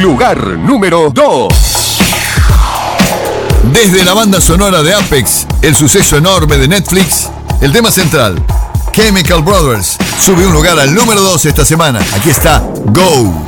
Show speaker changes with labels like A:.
A: Lugar número 2.
B: Desde la banda sonora de Apex, el suceso enorme de Netflix, el tema central, Chemical Brothers, sube un lugar al número 2 esta semana. Aquí está Go.